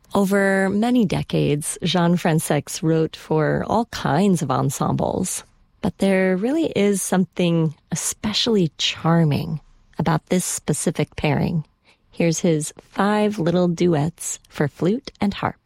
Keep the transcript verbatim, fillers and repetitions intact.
Over many decades, Jean Fransex wrote for all kinds of ensembles. But there really is something especially charming about this specific pairing. Here's his five little duets for flute and harp.